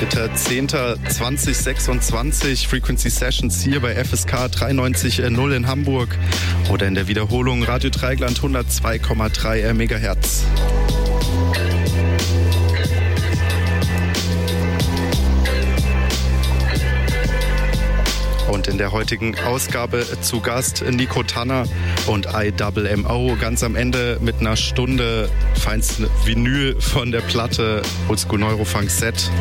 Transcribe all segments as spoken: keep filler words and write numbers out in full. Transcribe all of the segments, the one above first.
dritter zehnter zweitausendsechsundzwanzig, Frequency Sessions hier bei F S K dreiundneunzig Komma null in Hamburg oder in der Wiederholung Radio Dreieckland hundertzwei Komma drei Megahertz. Und in der heutigen Ausgabe zu Gast Nico Tanner und I M M O. Ganz am Ende mit einer Stunde feinsten Vinyl von der Platte Oldschool Neurofunk Set.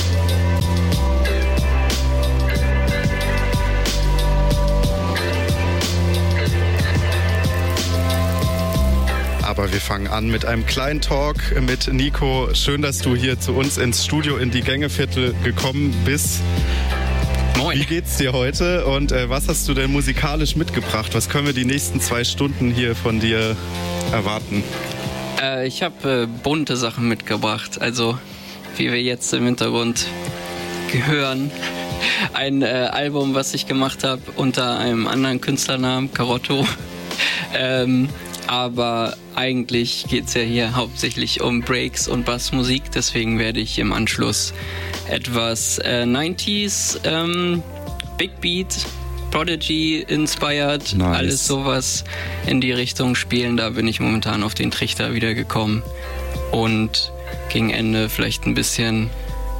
Aber wir fangen an mit einem kleinen Talk mit Nico. Schön, dass du hier zu uns ins Studio in die Gängeviertel gekommen bist. Moin. Wie geht's dir heute und äh, was hast du denn musikalisch mitgebracht? Was können wir die nächsten zwei Stunden hier von dir erwarten? Äh, ich habe äh, bunte Sachen mitgebracht. Also, wie wir jetzt im Hintergrund hören, ein äh, Album, was ich gemacht habe unter einem anderen Künstlernamen, Carotto. ähm, aber eigentlich geht's ja hier hauptsächlich um Breaks und Bassmusik. Deswegen werde ich im Anschluss etwas äh, neunziger ähm, Big Beat, Prodigy inspired, nice. Alles sowas in die Richtung spielen. Da bin ich momentan auf den Trichter wieder gekommen. Und gegen Ende vielleicht ein bisschen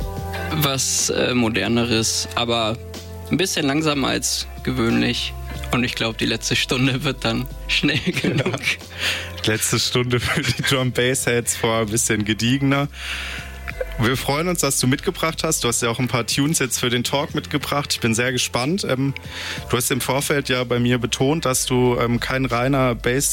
was äh, Moderneres, aber ein bisschen langsamer als gewöhnlich. Und ich glaube, die letzte Stunde wird dann schnell genug. Ja. Letzte Stunde für die Drum-Bass-Heads vor ein bisschen gediegener. Wir freuen uns, dass du mitgebracht hast. Du hast ja auch ein paar Tunes jetzt für den Talk mitgebracht. Ich bin sehr gespannt. Ähm, du hast im Vorfeld ja bei mir betont, dass du ähm, kein reiner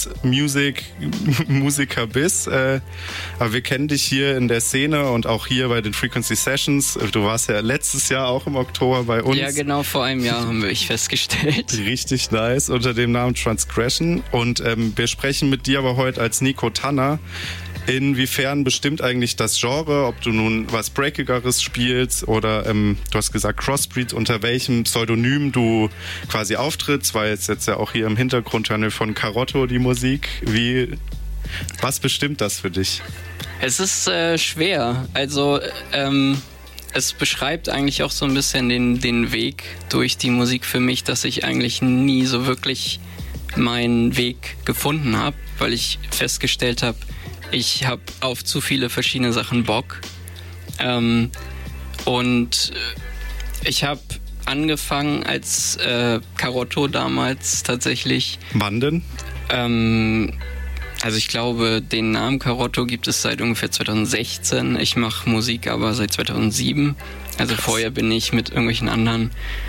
Bass-Music-Musiker bist. Äh, aber wir kennen dich hier in der Szene und auch hier bei den Frequency Sessions. Du warst ja letztes Jahr auch im Oktober bei uns. Ja, genau, vor einem Jahr haben wir ich festgestellt. Richtig nice, unter dem Namen Transgression. Und ähm, wir sprechen mit dir aber heute als Nico Tanner. Inwiefern bestimmt eigentlich das Genre, ob du nun was Breakigeres spielst oder ähm, du hast gesagt Crossbreed, unter welchem Pseudonym du quasi auftrittst, weil es jetzt ja auch hier im Hintergrund hören wir von Carotto die Musik. Wie, was bestimmt das für dich? Es ist äh, schwer, also ähm, es beschreibt eigentlich auch so ein bisschen den, den Weg durch die Musik für mich, dass ich eigentlich nie so wirklich meinen Weg gefunden habe, weil ich festgestellt habe, ich habe auf zu viele verschiedene Sachen Bock. Ähm, und ich habe angefangen als äh, Carotto damals tatsächlich. Wann denn? Ähm, also ich glaube, den Namen Carotto gibt es seit ungefähr zweitausendsechzehn. Ich mache Musik aber seit zweitausendsieben. Also Krass. Vorher bin ich mit irgendwelchen anderen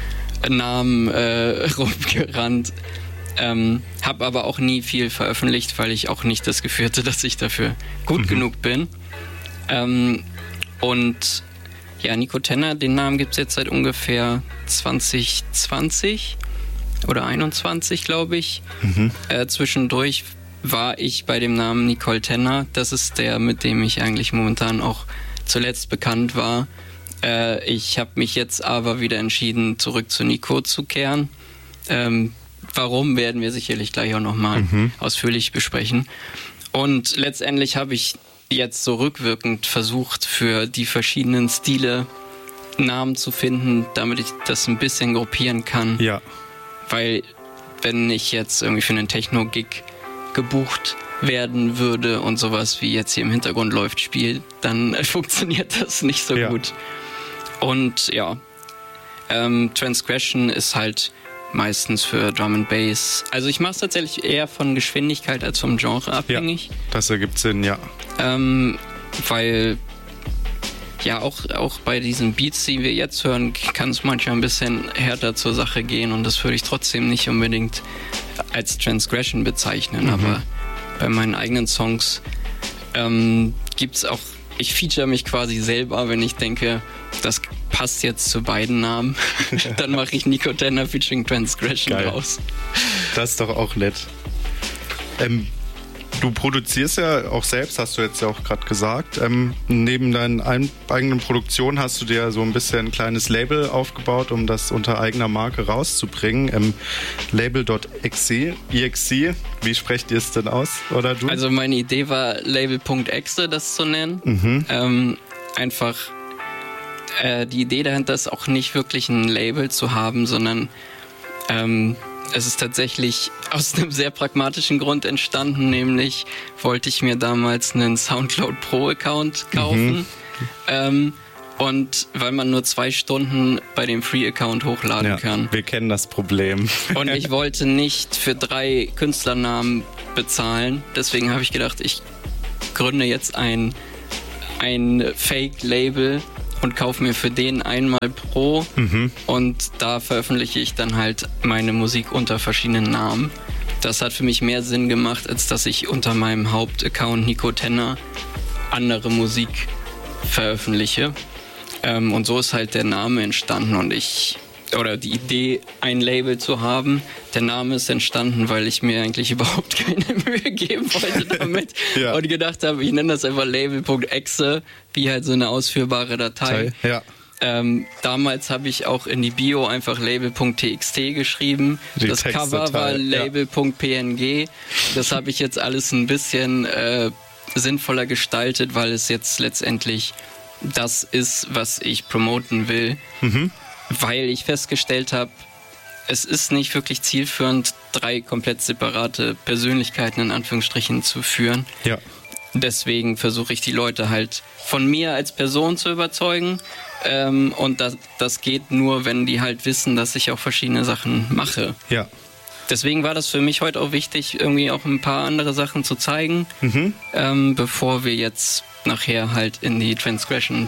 Namen äh, rumgerannt. Ähm, habe aber auch nie viel veröffentlicht, weil ich auch nicht das Gefühl hatte, dass ich dafür gut mhm. genug bin. Ähm, und ja, Nico Tanner, den Namen gibt es jetzt seit ungefähr zwanzig zwanzig oder einundzwanzig, glaube ich. Mhm. Äh, zwischendurch war ich bei dem Namen Nicole Tanner. Das ist der, mit dem ich eigentlich momentan auch zuletzt bekannt war. Äh, ich habe mich jetzt aber wieder entschieden, zurück zu Nico zu kehren. Ähm, Warum, werden wir sicherlich gleich auch nochmal mhm. ausführlich besprechen. Und letztendlich habe ich jetzt so rückwirkend versucht, für die verschiedenen Stile Namen zu finden, damit ich das ein bisschen gruppieren kann. Ja. Weil wenn ich jetzt irgendwie für einen Techno-Gig gebucht werden würde und sowas wie jetzt hier im Hintergrund läuft, spielt, dann funktioniert das nicht so ja. gut. Und ja, ähm, Transgression ist halt meistens für Drum and Bass. Also ich mache es tatsächlich eher von Geschwindigkeit als vom Genre abhängig. Ja, das ergibt Sinn, ja. Ähm, weil ja auch, auch bei diesen Beats, die wir jetzt hören, kann es manchmal ein bisschen härter zur Sache gehen und das würde ich trotzdem nicht unbedingt als Transgression bezeichnen. Mhm. Aber bei meinen eigenen Songs ähm, gibt es auch, ich feature mich quasi selber, wenn ich denke, das passt jetzt zu beiden Namen. Dann mache ich Nico Tanner featuring Transgression Geil. Draus. Das ist doch auch nett. Ähm, du produzierst ja auch selbst, hast du jetzt ja auch gerade gesagt. Ähm, neben deinen ein, eigenen Produktionen hast du dir so ein bisschen ein kleines Label aufgebaut, um das unter eigener Marke rauszubringen. Ähm, Label.exe, exe, wie sprecht ihr es denn aus? Oder du? Also meine Idee war Label.exe, das zu nennen. Mhm. Ähm, einfach Äh, die Idee dahinter ist auch nicht wirklich ein Label zu haben, sondern ähm, es ist tatsächlich aus einem sehr pragmatischen Grund entstanden, nämlich wollte ich mir damals einen Soundcloud Pro Account kaufen. Mhm. Ähm, und weil man nur zwei Stunden bei dem Free Account hochladen ja, kann. Wir kennen das Problem. Und ich wollte nicht für drei Künstlernamen bezahlen, deswegen habe ich gedacht, ich gründe jetzt ein, ein Fake-Label und kaufe mir für den einmal pro mhm. und da veröffentliche ich dann halt meine Musik unter verschiedenen Namen. Das hat für mich mehr Sinn gemacht, als dass ich unter meinem Hauptaccount Nico Tenner andere Musik veröffentliche. Ähm, und so ist halt der Name entstanden und ich, oder die Idee, ein Label zu haben. Der Name ist entstanden, weil ich mir eigentlich überhaupt keine Mühe geben wollte damit ja. und gedacht habe, ich nenne das einfach Label.exe, wie halt so eine ausführbare Datei. Ja. Ähm, damals habe ich auch in die Bio einfach Label.txt geschrieben. Die das Cover war Label.png. Das habe ich jetzt alles ein bisschen äh, sinnvoller gestaltet, weil es jetzt letztendlich das ist, was ich promoten will. Mhm. Weil ich festgestellt habe, es ist nicht wirklich zielführend, drei komplett separate Persönlichkeiten in Anführungsstrichen zu führen. Ja. Deswegen versuche ich die Leute halt von mir als Person zu überzeugen. Ähm, und das, das geht nur, wenn die halt wissen, dass ich auch verschiedene Sachen mache. Ja. Deswegen war das für mich heute auch wichtig, irgendwie auch ein paar andere Sachen zu zeigen, mhm. ähm, bevor wir jetzt nachher halt in die Transgression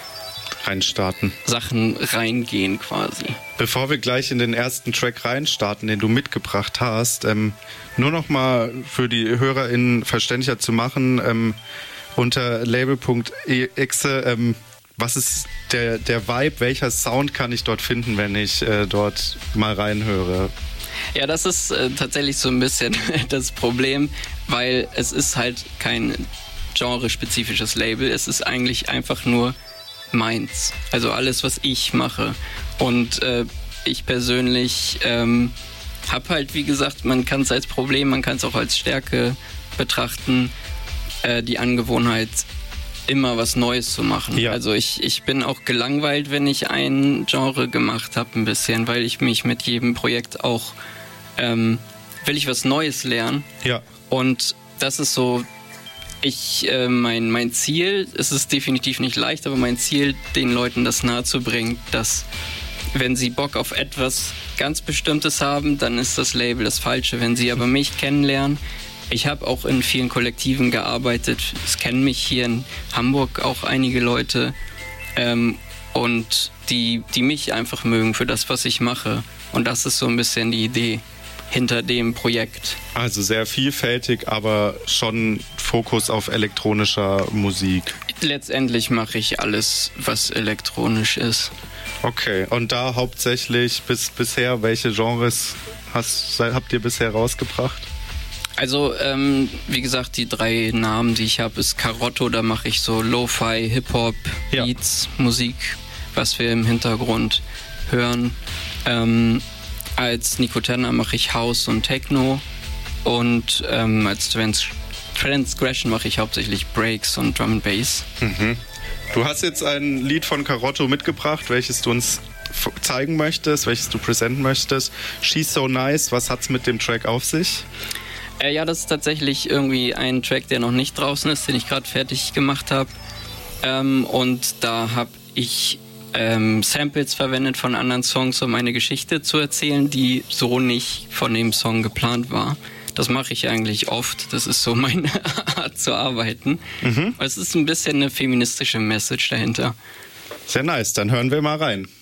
reinstarten. Sachen reingehen quasi. Bevor wir gleich in den ersten Track reinstarten, den du mitgebracht hast, ähm, nur noch mal für die HörerInnen verständlicher zu machen, ähm, unter Label.exe, ähm, was ist der, der Vibe, welcher Sound kann ich dort finden, wenn ich äh, dort mal reinhöre? Ja, das ist äh, tatsächlich so ein bisschen das Problem, weil es ist halt kein genrespezifisches Label, es ist eigentlich einfach nur meins. Also alles, was ich mache. Und äh, ich persönlich ähm, habe halt, wie gesagt, man kann es als Problem, man kann es auch als Stärke betrachten, äh, die Angewohnheit, immer was Neues zu machen. Ja. Also ich, ich bin auch gelangweilt, wenn ich ein Genre gemacht habe, ein bisschen, weil ich mich mit jedem Projekt auch, ähm, will ich was Neues lernen. Ja. Und das ist so, ich, äh, mein, mein Ziel, es ist definitiv nicht leicht, aber mein Ziel, den Leuten das nahezubringen, dass wenn sie Bock auf etwas ganz Bestimmtes haben, dann ist das Label das Falsche. Wenn sie aber mich kennenlernen, ich habe auch in vielen Kollektiven gearbeitet, es kennen mich hier in Hamburg auch einige Leute ähm, und die, die mich einfach mögen für das, was ich mache. Und das ist so ein bisschen die Idee hinter dem Projekt. Also sehr vielfältig, aber schon Fokus auf elektronischer Musik. Letztendlich mache ich alles, was elektronisch ist. Okay, und da hauptsächlich bis bisher, welche Genres hast, habt ihr bisher rausgebracht? Also, ähm, wie gesagt, die drei Namen, die ich habe, ist Karotto, da mache ich so Lo-Fi, Hip-Hop, ja. Beats, Musik, was wir im Hintergrund hören. Ähm, als Nico Tenner mache ich House und Techno und ähm, als Trans- Transgression mache ich hauptsächlich Breaks und Drum and Bass. Mhm. Du hast jetzt ein Lied von Karotto mitgebracht, welches du uns zeigen möchtest, welches du präsentieren möchtest. She's So Nice, was hat's mit dem Track auf sich? Äh, ja, das ist tatsächlich irgendwie ein Track, der noch nicht draußen ist, den ich gerade fertig gemacht habe. Ähm, und da habe ich ähm, Samples verwendet von anderen Songs, um eine Geschichte zu erzählen, die so nicht von dem Song geplant war. Das mache ich eigentlich oft. Das ist so meine Art zu arbeiten. Mhm. Es ist ein bisschen eine feministische Message dahinter. Sehr nice, dann hören wir mal rein.